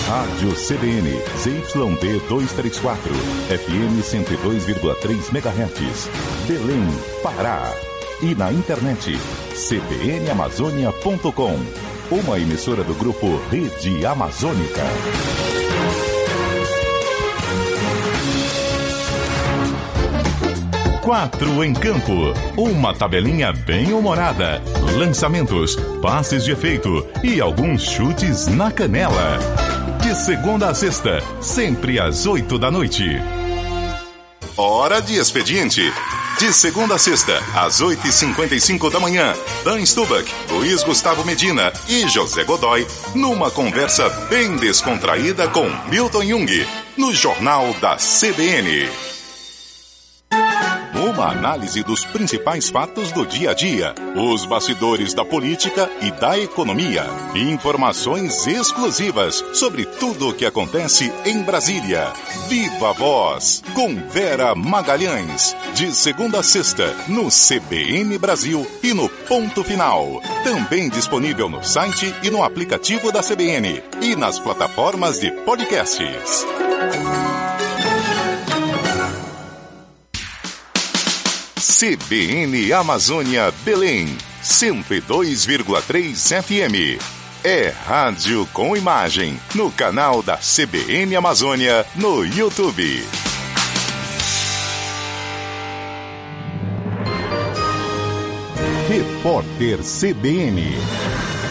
Rádio CBN, ZYD 234, FM 102,3 MHz, Belém, Pará. E na internet, cbnamazônia.com, uma emissora do grupo Rede Amazônica. 4 em campo, uma tabelinha bem humorada, lançamentos, passes de efeito e alguns chutes na canela. De segunda a sexta, sempre às 8 da noite. Hora de expediente. De segunda a sexta, às 8h55 da manhã, Dan Stubach, Luiz Gustavo Medina e José Godoy, numa conversa bem descontraída com Milton Jung, no Jornal da CBN. Uma análise dos principais fatos do dia a dia, os bastidores da política e da economia, informações exclusivas sobre tudo o que acontece em Brasília. Viva a Voz, com Vera Magalhães, de segunda a sexta, no CBN Brasil e no Ponto Final. Também disponível no site e no aplicativo da CBN e nas plataformas de podcasts. CBN Amazônia Belém, 102,3 FM. É rádio com imagem, no canal da CBN Amazônia, no YouTube. Repórter CBN.